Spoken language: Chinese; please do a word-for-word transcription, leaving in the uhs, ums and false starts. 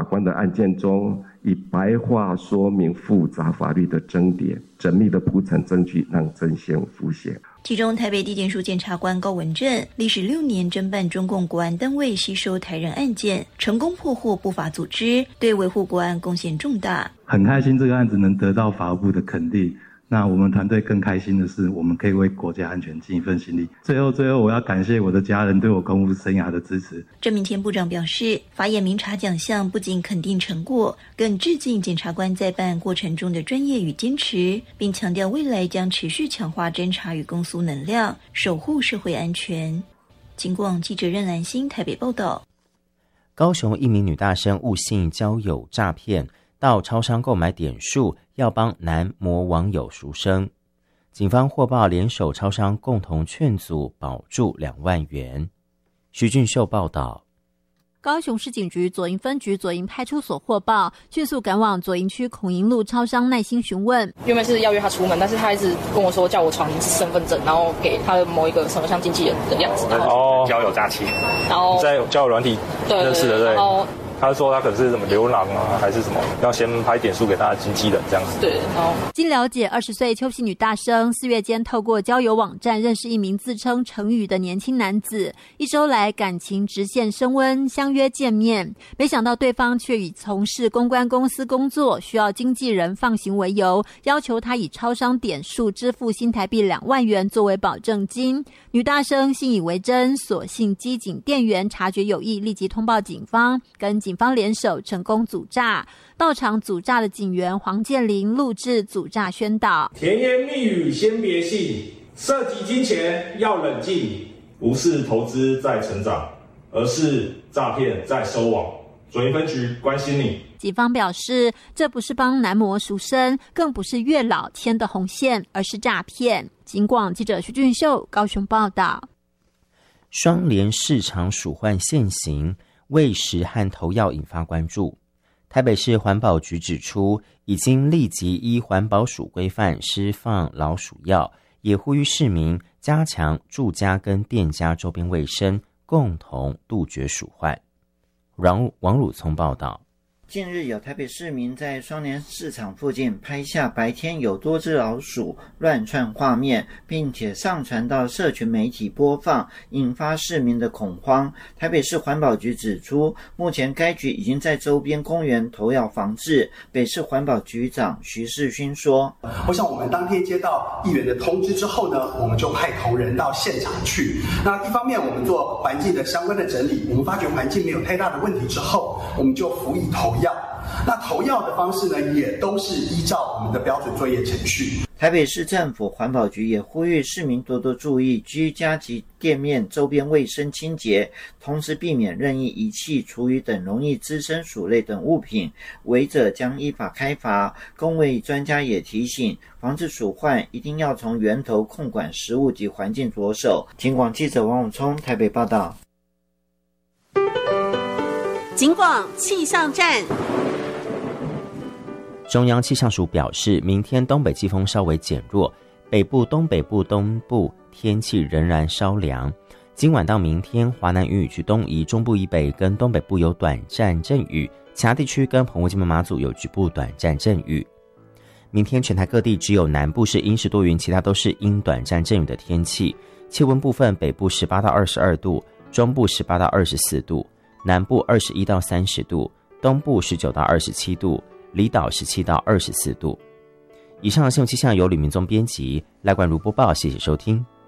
官的案件中，以白话说明复杂法律的争点，缜密的铺陈证据，让真相浮现。 其中，台北地检署检察官高文正历时六年侦办中共国安单位吸收台人案件，成功破获不法组织，对维护国安贡献重大。 很开心这个案子能得到法务部的肯定。那我们团队更开心的是，我们可以为国家安全尽一份心力。最后，最后我要感谢我的家人对我公务生涯的支持。 郑明天部长表示，法眼明察奖项不仅肯定成果，更致敬检察官在办案过程中的专业与坚持，并强调未来将持续强化侦查与公诉能量，守护社会安全。警广记者任兰心台北报道。 高雄一名女大生误信交友诈骗，到超商购买点数，要帮男模网友赎身。警方获报联手超商共同劝阻，保住两万元。徐俊秀报道。 高雄市警局左营分局左营派出所获报，迅速赶往左营区孔营路超商耐心询问。 原本是要约他出门，但是他一直跟我说叫我传身份证，然后给他的某一个什么像经纪人的样子。 哦，交友诈欺， 然后在交友软体认识的，对。 然后他说他可能是什么流浪啊，还是什么，要先拍点数给他的经纪人这样子。 对，然后经了解，二十岁邱姓女大生四月间透过交友网站认识一名自称成宇的年轻男子，一周来感情直线升温，相约见面。没想到对方却以从事公关公司工作，需要经纪人放行为由，要求他以超商点数支付新台币两万元作为保证金。女大生信以为真，索性机警店员察觉有异，立即通报警方，跟警方联手成功阻诈。到场阻诈的警员黄建林录制阻诈宣导： 甜言蜜语先别信，涉及金钱要冷静， 不是投资在成长，而是诈骗在收网。左营分局关心你。 警方表示，这不是帮男模赎身，更不是月老牵的红线，而是诈骗。警广记者徐俊秀高雄报道。 双联市场鼠患现形，喂食和投药引发关注。台北市环保局指出，已经立即依环保署规范施放老鼠药，也呼吁市民加强住家跟店家周边卫生，共同杜绝鼠患。王王汝聪报道。 近日有台北市民在双联市场附近拍下白天有多只老鼠乱窜画面，并且上传到社群媒体播放，引发市民的恐慌。台北市环保局指出，目前该局已经在周边公园投药防治。北市环保局长徐世勋说， 我想我们当天接到议员的通知之后呢，我们就派同仁到现场去。那一方面我们做环境的相关的整理，我们发觉环境没有太大的问题之后，我们就辅以投药。那投药的方式呢，也都是依照我们的标准作业程序。 台北市政府环保局也呼吁市民多多注意居家及店面周边卫生清洁，同时避免任意遗弃厨余等容易滋生鼠类等物品，违者将依法开罚。公卫专家也提醒，防治鼠患一定要从源头控管食物及环境着手。警广记者王永聪台北报道。 警广气象站。 中央气象署表示，明天东北季风稍微减弱，北部、东北部、东部天气仍然稍凉。今晚到明天，华南云雨区东移，中部以北跟东北部有短暂阵雨，其他地区跟澎湖、金门、马祖有局部短暂阵雨。明天全台各地只有南部是阴时多云，其他都是阴短暂阵雨的天气。气温部分，北部十八到二十二度，中部十八到二十四度，南部二十一到三十度，东部十九到二十七度，离岛十七到二十四度。以上的新闻气象由吕明宗编辑，赖冠如播报，谢谢收听。